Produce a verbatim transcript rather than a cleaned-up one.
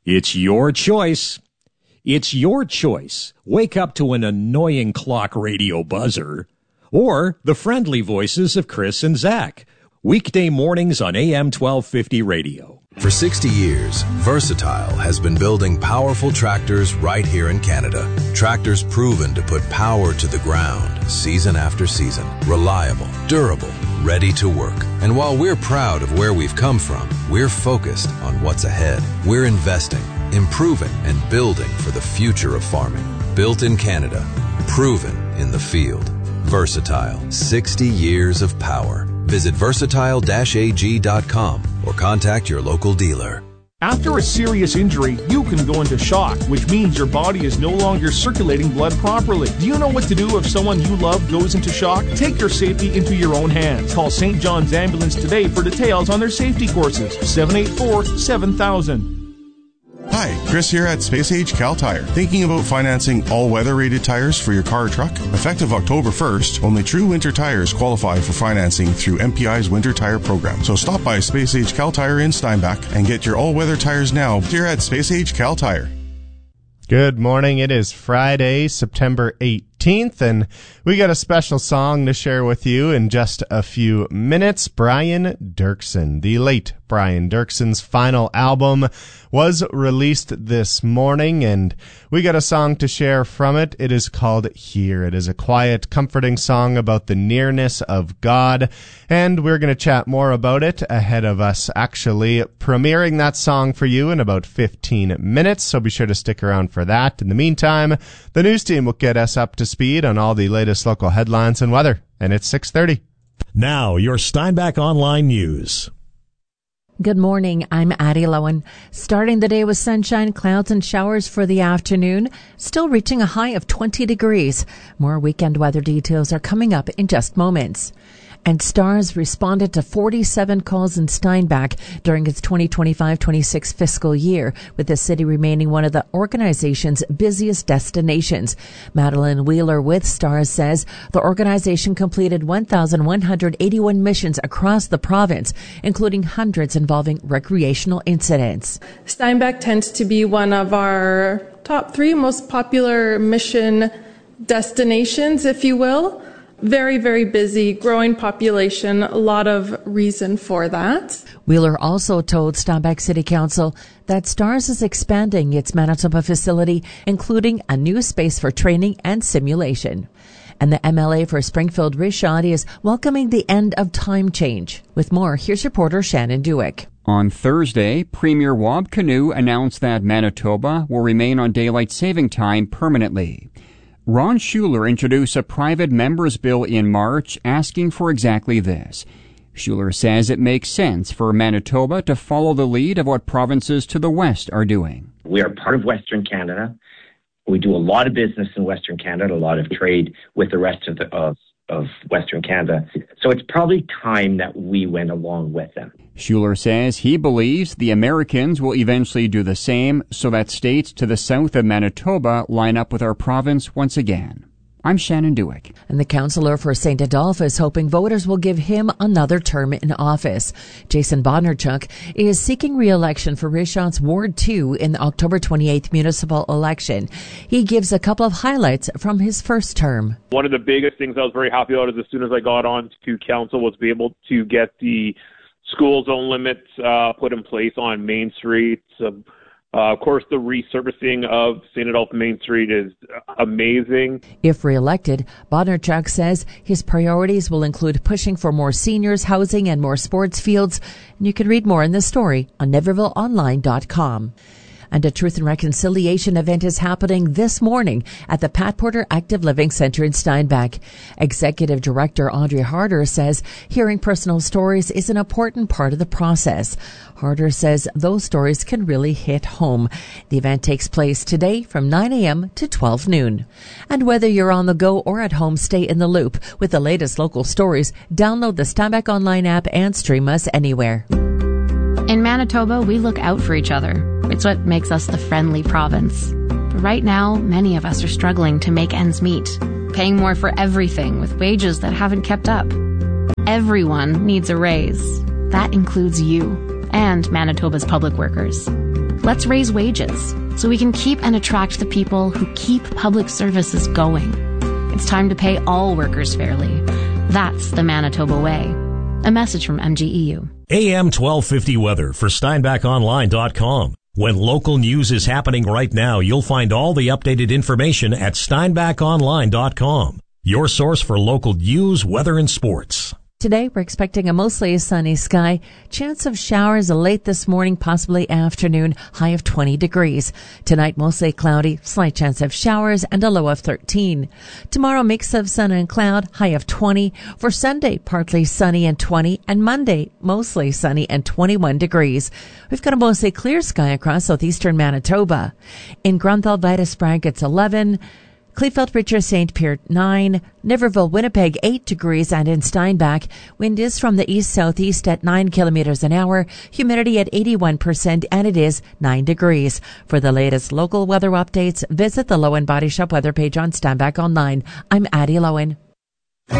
It's your choice. It's your choice. Wake up to an annoying clock radio buzzer or the friendly voices of Chris and Zach. Weekday mornings on A M twelve fifty radio. For sixty years, Versatile has been building powerful tractors right here in Canada. Tractors proven to put power to the ground season after season. Reliable, durable, ready to work. And while we're proud of where we've come from, we're focused on what's ahead. We're investing, improving, and building for the future of farming. Built in Canada, proven in the field. Versatile, sixty years of power. Visit versatile dash a g dot com or contact your local dealer. After a serious injury, you can go into shock, which means your body is no longer circulating blood properly. Do you know what to do if someone you love goes into shock? Take your safety into your own hands. Call Saint John's Ambulance today for details on their safety courses. seven eight four, seven thousand. Hi, Chris here at Space Age Cal Tire. Thinking about financing all-weather rated tires for your car or truck? Effective October first, only true winter tires qualify for financing through M P I's Winter Tire Program. So stop by Space Age Cal Tire in Steinbach and get your all-weather tires now here at Space Age Cal Tire. Good morning. It is Friday, September eighteenth, and we got a special song to share with you in just a few minutes. Brian Doerksen, the late Brian Doerksen's final album was released this morning, and we got a song to share from it. It is called Here. It is a quiet, comforting song about the nearness of God, and we're going to chat more about it ahead of us actually premiering that song for you in about fifteen minutes, so be sure to stick around for that. In the meantime, the news team will get us up to speed on all the latest local headlines and weather, and it's six thirty. Now, your Steinbach Online News. Good morning. I'm Addie Lowen. Starting the day with sunshine, clouds, and showers for the afternoon, still reaching a high of twenty degrees. More weekend weather details are coming up in just moments. And STARS responded to forty-seven calls in Steinbach during its twenty twenty-five twenty-six fiscal year, with the city remaining one of the organization's busiest destinations. Madeline Wheeler with STARS says the organization completed one thousand one hundred eighty-one missions across the province, including hundreds involving recreational incidents. Steinbach tends to be one of our top three most popular mission destinations, if you will. Very, very busy, growing population, a lot of reason for that. Wheeler also told Steinbach City Council that STARS is expanding its Manitoba facility, including a new space for training and simulation. And the M L A for Springfield Richard is welcoming the end of time change. With more, here's reporter Shannon Dewick. On Thursday, Premier Wab Kinew announced that Manitoba will remain on daylight saving time permanently. Ron Schuler introduced a private member's bill in March asking for exactly this. Schuler says it makes sense for Manitoba to follow the lead of what provinces to the west are doing. We are part of Western Canada. We do a lot of business in Western Canada, a lot of trade with the rest of the, of, of Western Canada. So it's probably time that we went along with them. Schuler says he believes the Americans will eventually do the same so that states to the south of Manitoba line up with our province once again. I'm Shannon Dewick. And the councillor for Saint Adolphe is hoping voters will give him another term in office. Jason Bodnarchuk is seeking re-election for Richard's Ward two in the October twenty-eighth municipal election. He gives a couple of highlights from his first term. One of the biggest things I was very happy about is as soon as I got on to council was to be able to get the school zone limits uh, put in place on Main Street. Uh, Uh, of course, the resurfacing of Saint Adolphe Main Street is amazing. If re-elected, Bodnarchuk says his priorities will include pushing for more seniors housing and more sports fields. And you can read more in this story on Neverville Online dot com. And a Truth and Reconciliation event is happening this morning at the Pat Porter Active Living Center in Steinbach. Executive Director Audrey Harder says hearing personal stories is an important part of the process. Harder says those stories can really hit home. The event takes place today from nine a.m. to twelve noon. And whether you're on the go or at home, stay in the loop with the latest local stories. Download the Steinbach Online app and stream us anywhere. In Manitoba, we look out for each other. It's what makes us the friendly province. But right now, many of us are struggling to make ends meet, paying more for everything with wages that haven't kept up. Everyone needs a raise. That includes you. and Manitoba's public workers. Let's raise wages so we can keep and attract the people who keep public services going. It's time to pay all workers fairly. That's the Manitoba way. A message from M G E U. A M twelve fifty weather for Steinbach Online dot com. When local news is happening right now, you'll find all the updated information at Steinbach Online dot com. Your source for local news, weather, and sports. Today, we're expecting a mostly sunny sky. Chance of showers late this morning, possibly afternoon, high of twenty degrees. Tonight, mostly cloudy, slight chance of showers, and a low of thirteen. Tomorrow, mix of sun and cloud, high of twenty. For Sunday, partly sunny and twenty. And Monday, mostly sunny and twenty-one degrees. We've got a mostly clear sky across southeastern Manitoba. In Grunthal, Vitus Bragg, it's eleven. Kleefeld, Richard, Saint Pierre, nine. Niverville, Winnipeg, eight degrees. And in Steinbach, wind is from the east-southeast at nine kilometers an hour. Humidity at eighty-one percent, and it is nine degrees. For the latest local weather updates, visit the Lowen Body Shop weather page on Steinbach Online. I'm Addie Lowen.